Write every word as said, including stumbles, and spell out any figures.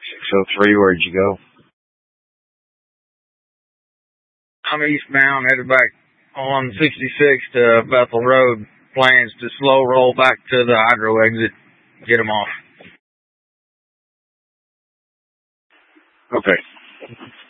six oh three, where'd you go? I'm eastbound, headed back on sixty-six to Bethel Road. Plans to slow roll back to the hydro exit. Get them off. Okay.